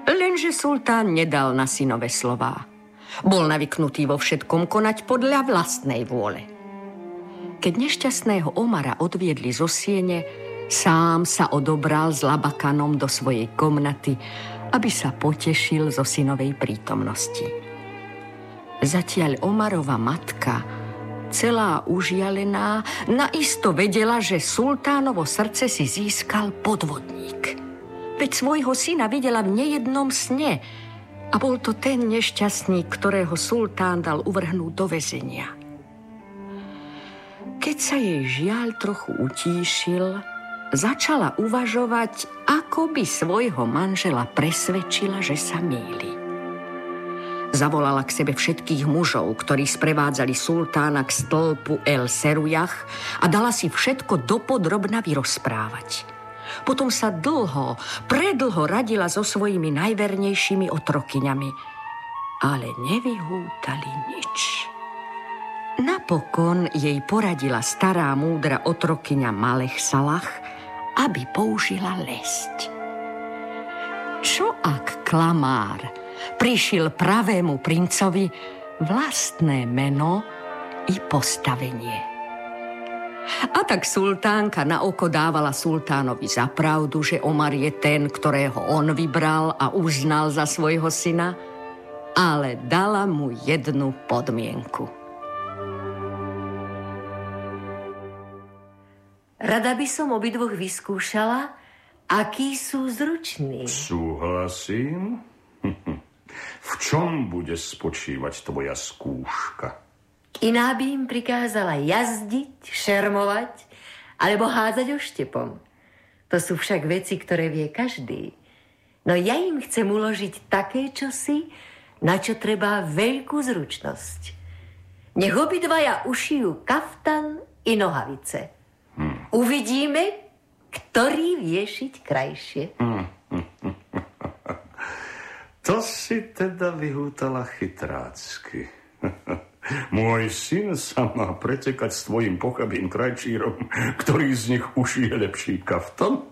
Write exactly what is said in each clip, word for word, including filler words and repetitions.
Lenže sultán nedal na synové slová. Bol navyknutý vo všetkom konať podľa vlastnej vôle. Keď nešťastného Omara odviedli zo siene, sám sa odobral s Labakanom do svojej komnaty, aby sa potešil zo synovej prítomnosti. Zatiaľ Omarova matka, celá užialená, naisto vedela, že sultánovo srdce si získal podvodník. Veď svojho syna videla v nejednom sne a bol to ten nešťastník, ktorého sultán dal uvrhnúť do väzenia. Keď sa jej žiaľ trochu utíšil, začala uvažovať, ako by svojho manžela presvedčila, že sa mýli. Zavolala k sebe všetkých mužov, ktorí sprevádzali sultána k stĺpu El Serujah a dala si všetko dopodrobna vyrozprávať. Potom sa dlho, predlho radila so svojimi najvernejšími otrokyňami, ale nevyhútali nič. Napokon jej poradila stará múdra otrokyňa Malech Salah, aby použila lesť. Čo ak klamár prišiel pravému princovi vlastné meno i postavenie? A tak sultánka na oko dávala sultánovi za pravdu, že Omar je ten, ktorého on vybral a uznal za svojho syna, ale dala mu jednu podmienku. Rada by som obidvoch vyskúšala, akí sú zruční. Súhlasím. V čom bude spočívať tvoja skúška? Iná by im prikázala jazdiť, šermovať alebo hádzať oštepom. To sú však veci, ktoré vie každý. No ja im chcem uložiť také čosi, na čo treba veľkú zručnosť. Nech obidvaja ušijú kaftan i nohavice. Hmm. Uvidíme, ktorý vie šiť krajšie. Hmm. To si teda vyhútala chytrácky. Môj syn sa má pretekať s tvojim pochabým krajčírom, ktorý z nich ušije lepší kaftan?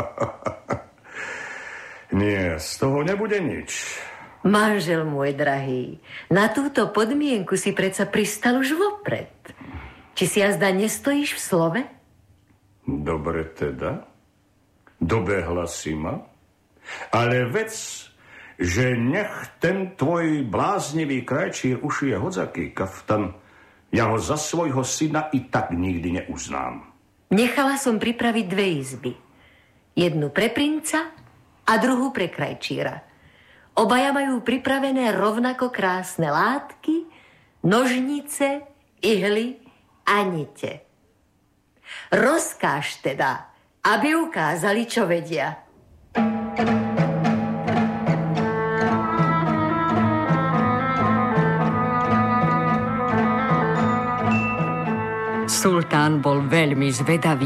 Nie, z toho nebude nič. Manžel môj drahý, na túto podmienku si predsa pristal už vopred. Či si jazda nestojíš v slove? Dobre teda, dobehla si ma, ale vec, že nech ten tvoj bláznivý krajčír ušije hodzaký kaftan, ja ho za svojho syna i tak nikdy neuznám. Nechala som pripraviť dve izby. Jednu pre princa a druhú pre krajčíra. Obaja majú pripravené rovnako krásne látky, nožnice, ihly a nite. Rozkáž teda, aby ukázali, čo vedia. Sultán bol veľmi zvedavý